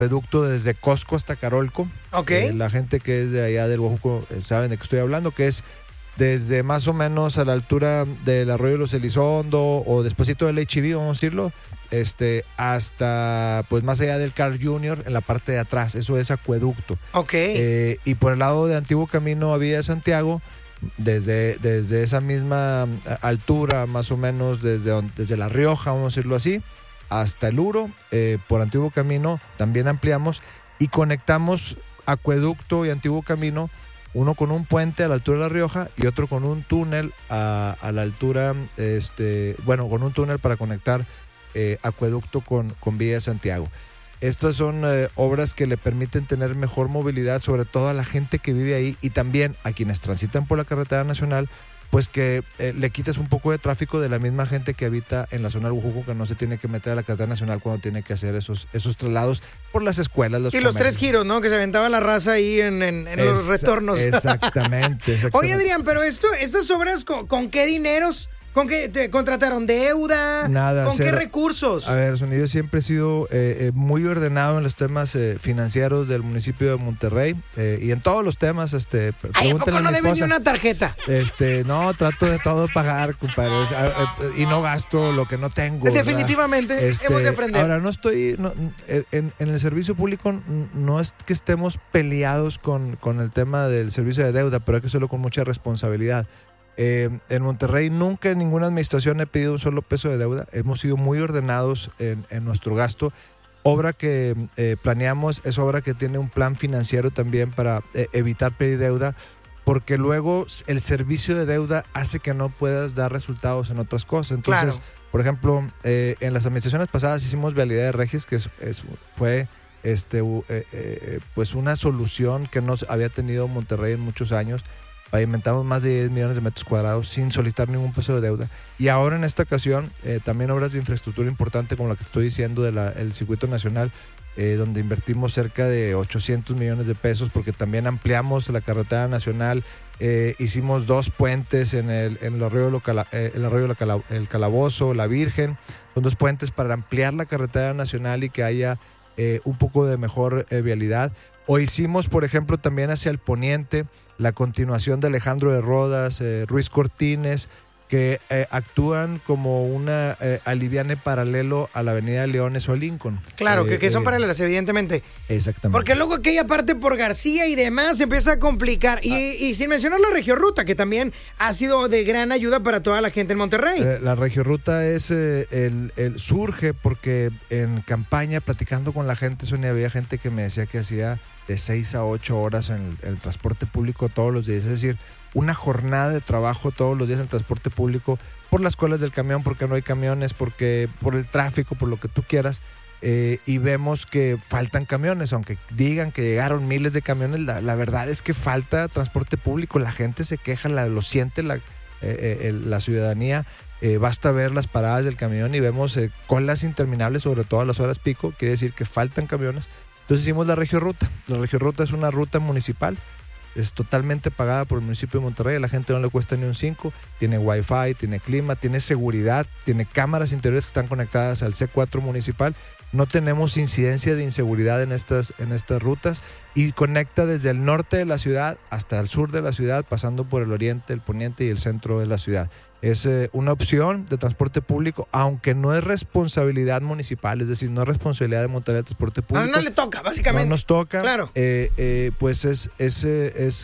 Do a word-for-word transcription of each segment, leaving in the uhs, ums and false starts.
acueducto desde Costco hasta Carolco. Ok. Eh, la gente que es de allá del Oaxaca eh, saben de qué estoy hablando, que es desde más o menos a la altura del arroyo de los Elizondo o despuesito del H E B, vamos a decirlo, este, hasta pues más allá del Carl junior en la parte de atrás. Eso es acueducto. Ok. Eh, y por el lado de Antiguo Camino a Villa de Santiago, desde, desde esa misma altura, más o menos desde, desde La Rioja, vamos a decirlo así, hasta el Uro, eh, por Antiguo Camino, también ampliamos y conectamos acueducto y Antiguo Camino, uno con un puente a la altura de La Rioja y otro con un túnel a, a la altura, este, bueno, con un túnel para conectar eh, acueducto con, con Villa de Santiago. Estas son eh, obras que le permiten tener mejor movilidad, sobre todo a la gente que vive ahí y también a quienes transitan por la carretera nacional, pues que eh, le quites un poco de tráfico de la misma gente que habita en la zona del Hujuco, que no se tiene que meter a la carretera nacional cuando tiene que hacer esos, esos traslados por las escuelas, los Y los comercios. tres giros, ¿no? Que se aventaba la raza ahí en, en, en los Esa- retornos. Exactamente, exactamente. Oye, Adrián, pero esto, estas obras, ¿con, con qué dineros? ¿Con qué te contrataron deuda? Nada, ¿Con qué cero. recursos? A ver, Sonido siempre he sido eh, eh, muy ordenado en los temas eh, financieros del municipio de Monterrey eh, y en todos los temas. Este, Ay, ¿a pregúntale poco a no mi deben ni esposa. una tarjeta? Este, no, trato de todo pagar, compadre, o sea, eh, y no gasto lo que no tengo. ¿verdad? Definitivamente, Este, hemos de aprender. Ahora, no estoy, no, en, en el servicio público no es que estemos peleados con, con el tema del servicio de deuda, pero hay que hacerlo con mucha responsabilidad. Eh, en Monterrey nunca en ninguna administración he pedido un solo peso de deuda. Hemos sido muy ordenados en, en nuestro gasto. Obra que eh, planeamos es obra que tiene un plan financiero también para eh, evitar pedir deuda, porque luego el servicio de deuda hace que no puedas dar resultados en otras cosas. Entonces, Claro. por ejemplo, eh, en las administraciones pasadas hicimos vialidad de Regis, que es, es- fue este, u- eh, eh, pues una solución que no había tenido Monterrey en muchos años. Pavimentamos más de diez millones de metros cuadrados sin solicitar ningún peso de deuda. Y ahora en esta ocasión, eh, también obras de infraestructura importante como la que estoy diciendo del circuito nacional, eh, donde invertimos cerca de ochocientos millones de pesos, porque también ampliamos la carretera nacional, eh, hicimos dos puentes en el, en el arroyo, local, eh, el arroyo la Cala- el Calabozo, La Virgen, son dos puentes para ampliar la carretera nacional y que haya eh, un poco de mejor eh, vialidad. O hicimos, por ejemplo, también hacia el poniente, la continuación de Alejandro de Rodas, eh, Ruiz Cortines, que eh, actúan como una eh, aliviane paralelo a la avenida Leones o Lincoln. Claro, Eh, que, que son eh, paralelas, evidentemente. Exactamente. Porque luego aquella parte por García y demás se empieza a complicar. Y, y sin mencionar la Regioruta, que también ha sido de gran ayuda para toda la gente en Monterrey. Eh, La Regioruta es eh, el, el surge porque en campaña, platicando con la gente, Sonia, había gente que me decía que hacía de seis a ocho horas en el, el transporte público todos los días. Es decir, una jornada de trabajo todos los días en el transporte público, por las colas del camión, porque no hay camiones, porque por el tráfico, por lo que tú quieras. Eh, y vemos que faltan camiones, aunque digan que llegaron miles de camiones, la, la verdad es que falta transporte público, la gente se queja, la, lo siente la, eh, eh, el- la ciudadanía, eh, basta ver las paradas del camión y vemos eh, colas interminables, sobre todo a las horas pico, quiere decir que faltan camiones. Entonces hicimos la Regioruta. La Regioruta es una ruta municipal, es totalmente pagada por el municipio de Monterrey, a la gente no le cuesta ni un cinco, tiene wifi, tiene clima, tiene seguridad, tiene cámaras interiores que están conectadas al C cuatro municipal, no tenemos incidencia de inseguridad en estas, en estas rutas y conecta desde el norte de la ciudad hasta el sur de la ciudad, pasando por el oriente, el poniente y el centro de la ciudad. Es eh, una opción de transporte público, aunque no es responsabilidad municipal, es decir, no es responsabilidad de Monterrey el transporte No, público. no le toca, básicamente. No nos toca. Claro. Eh, eh, pues es, es, eh, es,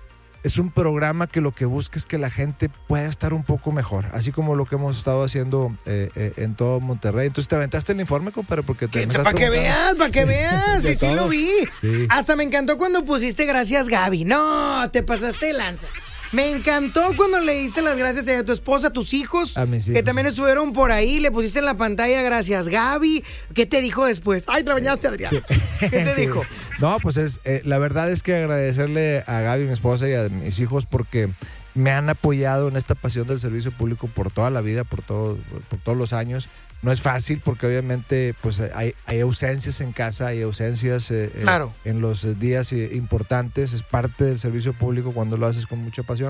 es un programa que lo que busca es que la gente pueda estar un poco mejor, así como lo que hemos estado haciendo eh, eh, en todo Monterrey. Entonces, ¿te aventaste el informe, compadre? Porque te me estás Para que preguntando. veas, para que Sí, veas. de Sí, sí todo. lo vi. Sí. Hasta me encantó cuando pusiste gracias, Gaby. No, te pasaste de lanza. Me encantó cuando le diste las gracias a tu esposa, a tus hijos, A mis que hijos, también sí. estuvieron por ahí. Le pusiste en la pantalla gracias, Gaby. ¿Qué te dijo después? Ay, te bañaste, Adrián. ¿Qué te Sí. dijo? No, pues es eh, la verdad es que agradecerle a Gaby, mi esposa, y a mis hijos porque me han apoyado en esta pasión del servicio público por toda la vida, por, todo, por todos los años. No es fácil porque obviamente pues hay, hay ausencias en casa, hay ausencias eh, eh, Claro. en los días eh, importantes. Es parte del servicio público cuando lo haces con mucha pasión.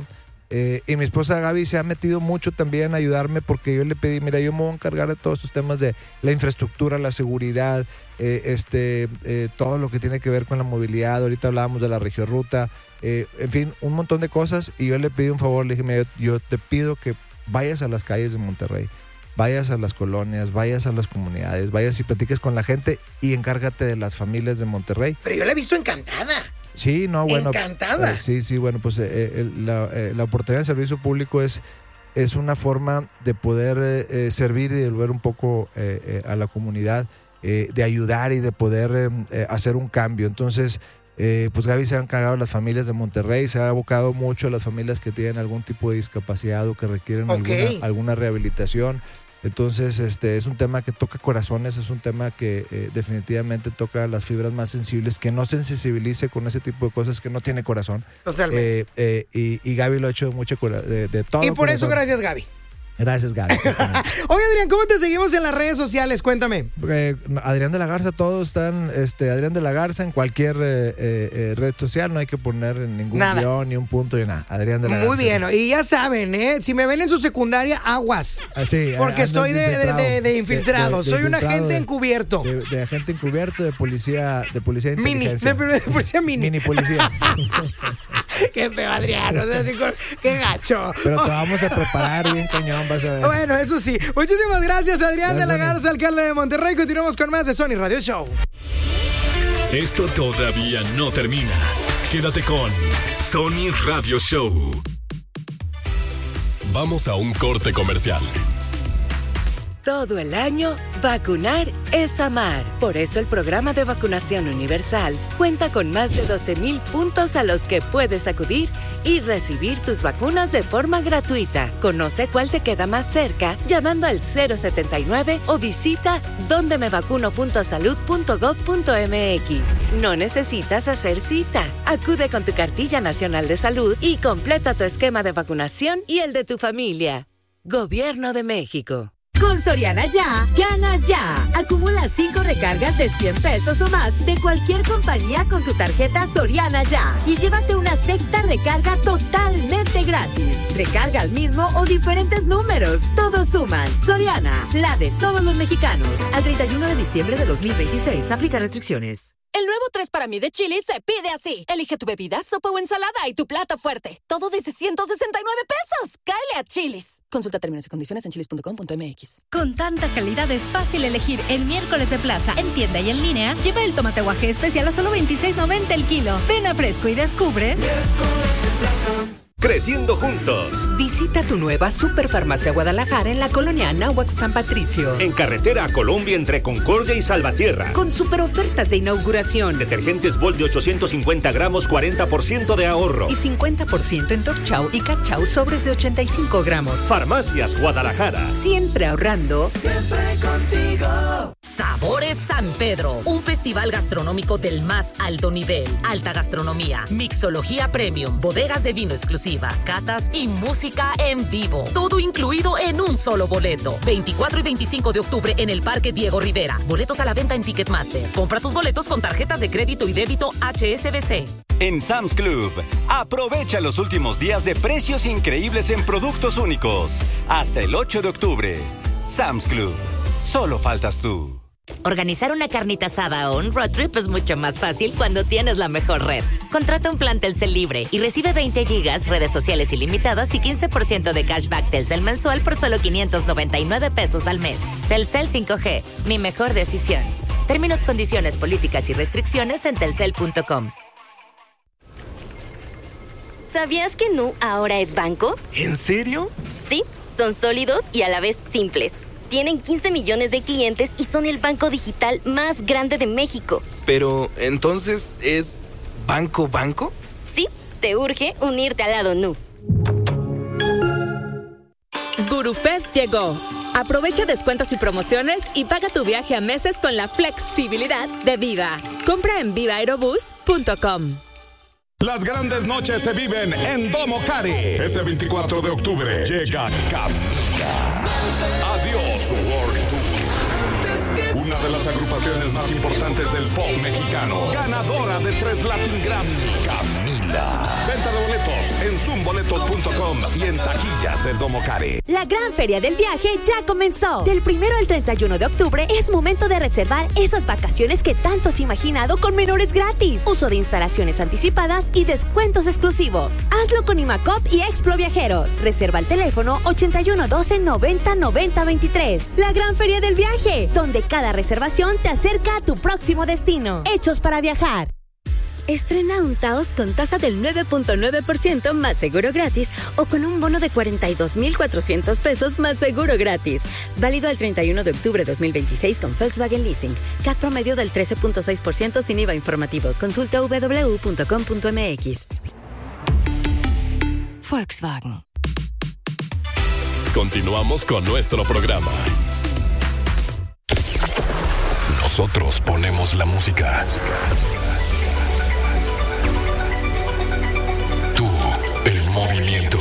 Eh, y mi esposa Gaby se ha metido mucho también a ayudarme porque yo le pedí, mira, yo me voy a encargar de todos estos temas de la infraestructura, la seguridad, eh, este, eh, todo lo que tiene que ver con la movilidad. Ahorita hablábamos de la regiorruta, eh, en fin, un montón de cosas. Y yo le pedí un favor, le dije, mira, yo, yo te pido que vayas a las calles de Monterrey, vayas a las colonias, vayas a las comunidades, vayas y platiques con la gente y encárgate de las familias de Monterrey. Pero yo la he visto encantada. Sí, no, bueno. Encantada. Eh, sí, sí, bueno, pues eh, el, la, eh, la oportunidad de servicio público es, es una forma de poder eh, servir y devolver un poco eh, eh, a la comunidad, eh, de ayudar y de poder eh, eh, hacer un cambio. Entonces, eh, pues Gaby se ha encargado de las familias de Monterrey, se ha abocado mucho a las familias que tienen algún tipo de discapacidad o que requieren okay. alguna, alguna rehabilitación. Entonces, este es un tema que toca corazones, es un tema que eh, definitivamente toca las fibras más sensibles, que no se sensibilice con ese tipo de cosas, que no tiene corazón. Totalmente. Eh, eh, y, y Gaby lo ha hecho mucho de, de todo. Y por corazón. eso, gracias, Gaby. Gracias, Gaby. Oye, Adrián, ¿cómo te seguimos en las redes sociales? Cuéntame. Eh, Adrián de la Garza, todos están, este, Adrián de la Garza en cualquier eh, eh, red social, no hay que poner ningún nada. guión, ni un punto, ni nada. Adrián de la Muy Garza. bien, y ya saben, ¿eh? Si me ven en su secundaria, aguas. Así, porque estoy de, de, de, de infiltrado, de, de, de soy un agente de, encubierto. De, de agente encubierto, de policía, de policía de mini, inteligencia. De, de policía mini. Mini policía. Qué feo, Adrián, o sea, qué gacho. Pero te vamos a preparar bien cañón, vas a ver. Bueno, eso sí. Muchísimas gracias, Adrián gracias, de la Garza, alcalde de Monterrey. Continuamos con más de Sony Radio Show. Esto todavía no termina. Quédate con Sony Radio Show. Vamos a un corte comercial. Todo el año, vacunar es amar. Por eso el programa de vacunación universal cuenta con más de doce mil puntos a los que puedes acudir y recibir tus vacunas de forma gratuita. Conoce cuál te queda más cerca llamando al cero setenta y nueve o visita donde me vacuno punto salud punto gob punto eme equis. No necesitas hacer cita. Acude con tu cartilla nacional de salud y completa tu esquema de vacunación y el de tu familia. Gobierno de México. Con Soriana Ya, ganas ya. Acumula cinco recargas de cien pesos o más de cualquier compañía con tu tarjeta Soriana Ya y llévate una sexta recarga totalmente gratis. Recarga al mismo o diferentes números. Todos suman. Soriana, la de todos los mexicanos. Al treinta y uno de diciembre de dos mil veintiséis. Aplica restricciones. El nuevo tres para mí de Chili's se pide así. Elige tu bebida, sopa o ensalada y tu plato fuerte. Todo desde ciento sesenta y nueve pesos. Cáele a Chili's. Consulta términos y condiciones en chilis punto com punto eme equis. Con tanta calidad es fácil elegir el miércoles de plaza en tienda y en línea. Lleva el tomate guaje especial a solo veintiséis noventa el kilo. Ven a Fresco y descubre. Miércoles de plaza. Creciendo juntos. Visita tu nueva Superfarmacia Guadalajara en la colonia Anáhuac San Patricio. En carretera a Colombia entre Concordia y Salvatierra. Con super ofertas de inauguración. Detergentes Vol de ochocientos cincuenta gramos, cuarenta por ciento de ahorro. Y cincuenta por ciento en Topchau y Cachau sobres de ochenta y cinco gramos. Farmacias Guadalajara. Siempre ahorrando. Siempre contigo. Sabores San Pedro. Un festival gastronómico del más alto nivel. Alta gastronomía, mixología premium, bodegas de vino exclusivas, catas y música en vivo. Todo incluido en un solo boleto. veinticuatro y veinticinco de octubre en el Parque Diego Rivera. Boletos a la venta en Ticketmaster. Compra tus boletos con tarjetas de crédito y débito H S B C. En Sam's Club, aprovecha los últimos días de precios increíbles en productos únicos. Hasta el ocho de octubre. Sam's Club. Solo faltas tú. Organizar una carnita asada o un road trip es mucho más fácil cuando tienes la mejor red. Contrata un plan Telcel libre y recibe veinte gigas, redes sociales ilimitadas y quince por ciento de cashback Telcel mensual por solo quinientos noventa y nueve pesos al mes. Telcel cinco G, mi mejor decisión. Términos, condiciones, políticas y restricciones en telcel punto com. ¿Sabías que Nu ahora es banco? ¿En serio? Sí, son sólidos y a la vez simples. Tienen quince millones de clientes y son el banco digital más grande de México. Pero, ¿entonces es banco banco? Sí, te urge unirte al lado Nu. GuruFest llegó. Aprovecha descuentos y promociones y paga tu viaje a meses con la flexibilidad de Viva. Compra en viva aerobús punto com. Las grandes noches se viven en Domo Cari. Este veinticuatro de octubre llega Camila. Adiós, World Tour. Una de las agrupaciones más importantes del pop mexicano. Ganadora de tres Latin Grammy. Camila. baila. Venta de boletos en zoom boletos punto com y en taquillas del Domo Care. La gran feria del viaje ya comenzó. Del primero al treinta y uno de octubre es momento de reservar esas vacaciones que tanto has imaginado con menores gratis, uso de instalaciones anticipadas y descuentos exclusivos. Hazlo con Imacop y Explo Viajeros. Reserva el teléfono ochenta y uno doce noventa noventa veintitrés. La gran feria del viaje, donde cada reservación te acerca a tu próximo destino. Hechos para viajar. Estrena un Taos con tasa del nueve punto nueve por ciento más seguro gratis o con un bono de cuarenta y dos mil cuatrocientos pesos más seguro gratis. Válido al treinta y uno de octubre de dos mil veintiséis con Volkswagen Leasing. C A T promedio del trece punto seis por ciento sin I V A informativo. Consulta w w w punto com punto m x. Volkswagen. Continuamos con nuestro programa. Nosotros ponemos la música. Tú, el movimiento.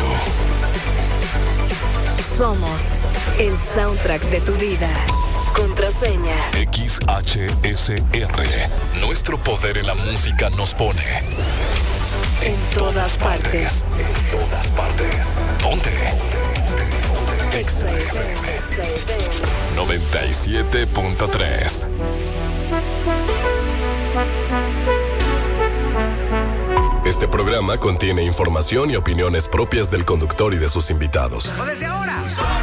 Somos el soundtrack de tu vida. Contraseña. X H S R. Nuestro poder en la música nos pone en todas partes. En todas partes. Ponte. Exa F M noventa y siete punto tres. Este programa contiene información y opiniones propias del conductor y de sus invitados. Desde ahora.